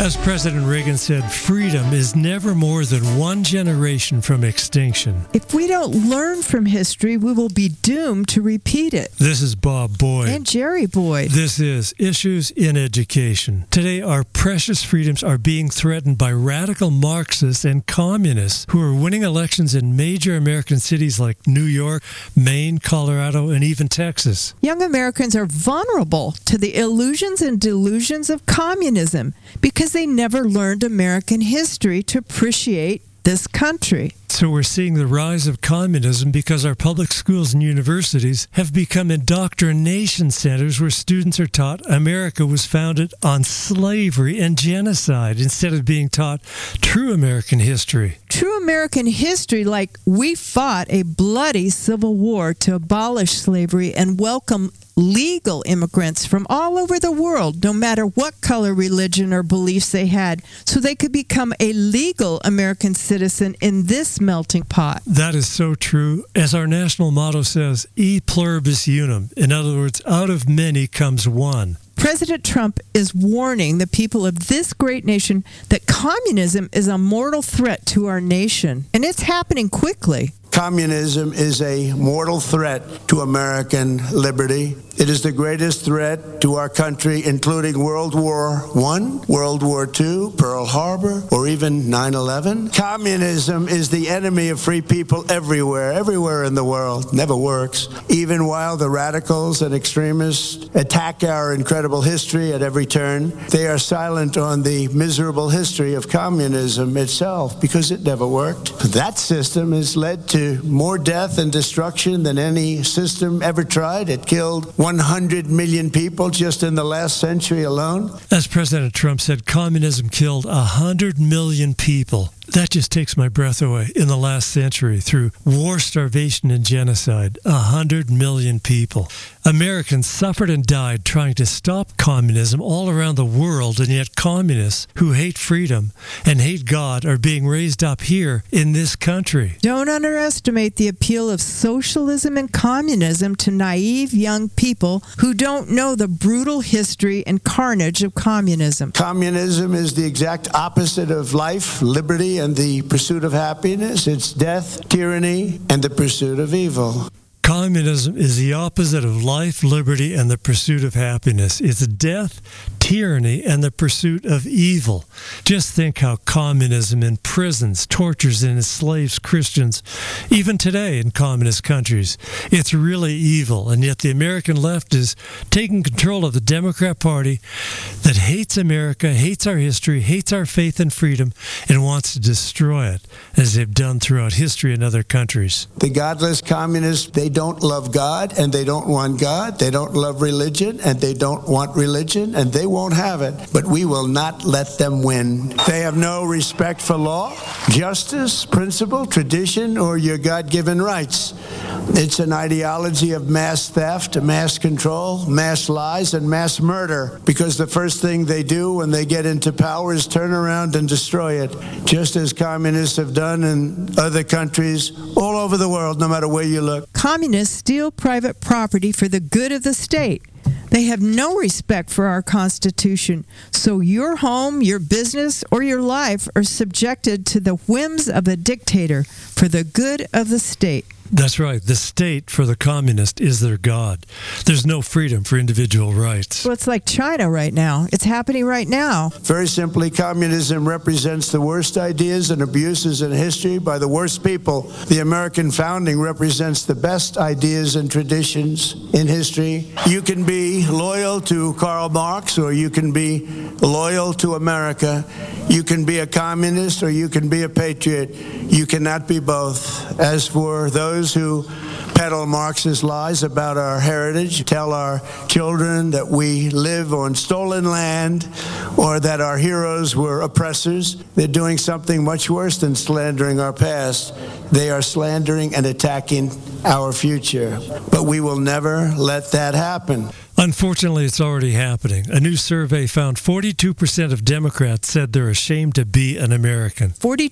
As President Reagan said, freedom is never more than one generation from extinction. If we don't learn from history, we will be doomed to repeat it. This is Bob Boyd. And Jerry Boyd. This is Issues in Education. Today, our precious freedoms are being threatened by radical Marxists and communists who are winning elections in major American cities like New York, Maine, Colorado, and even Texas. Young Americans are vulnerable to the illusions and delusions of communism because they never learned American history to appreciate this country. So we're seeing the rise of communism because our public schools and universities have become indoctrination centers where students are taught America was founded on slavery and genocide instead of being taught true American history. True American history, like we fought a bloody civil war to abolish slavery and welcome legal immigrants from all over the world, no matter what color, religion, or beliefs they had, so they could become a legal American citizen in this melting pot. That is so true. As our national motto says, e pluribus unum. In other words, out of many comes one. President Trump is warning the people of this great nation that communism is a mortal threat to our nation, and it's happening quickly. Communism is a mortal threat to American liberty. It is the greatest threat to our country, including World War I, World War II, Pearl Harbor, or even 9/11. Communism is the enemy of free people everywhere in the world. Never works. Even while the radicals and extremists attack our incredible history at every turn, they are silent on the miserable history of communism itself because it never worked. That system has led to more death and destruction than any system ever tried. It killed 100 million people just in the last century alone. As President Trump said, communism killed 100 million people. That just takes my breath away. In the last century, through war, starvation, and genocide, 100 million people. Americans suffered and died trying to stop communism all around the world, and yet communists who hate freedom and hate God are being raised up here in this country. Don't underestimate the appeal of socialism and communism to naive young people who don't know the brutal history and carnage of communism. Communism is the exact opposite of life, liberty, and the pursuit of happiness. It's death, tyranny, and the pursuit of evil. Communism is the opposite of life, liberty, and the pursuit of happiness. It's death, tyranny, and the pursuit of evil. Just think how communism imprisons, tortures, and enslaves Christians, even today in communist countries. It's really evil, and yet the American left is taking control of the Democrat Party that hates America, hates our history, hates our faith and freedom, and wants to destroy it, as they've done throughout history in other countries. The godless communists, they don't love God, and they don't want God. They don't love religion, and they don't want religion, and they won't have it. But we will not let them win. They have no respect for law, justice, principle, tradition, or your God-given rights. It's an ideology of mass theft, mass control, mass lies, and mass murder, because the first thing they do when they get into power is turn around and destroy it, just as communists have done in other countries all over the world, no matter where you look. Communists steal private property for the good of the state. They have no respect for our Constitution, so your home, your business, or your life are subjected to the whims of a dictator for the good of the state. That's right. The state, for the communist, is their God. There's no freedom for individual rights. Well, it's like China right now. It's happening right now. Very simply, communism represents the worst ideas and abuses in history by the worst people. The American founding represents the best ideas and traditions in history. You can be loyal to Karl Marx, or you can be loyal to America. You can be a communist, or you can be a patriot. You cannot be both. As for those who peddle Marxist lies about our heritage, tell our children that we live on stolen land or that our heroes were oppressors, they're doing something much worse than slandering our past. They are slandering and attacking our future. But we will never let that happen. Unfortunately, it's already happening. A new survey found 42% of Democrats said they're ashamed to be an American.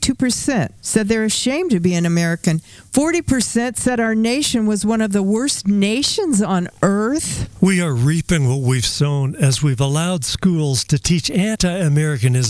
42% said they're ashamed to be an American. 40% said our nation was one of the worst nations on earth. We are reaping what we've sown as we've allowed schools to teach anti-Americanism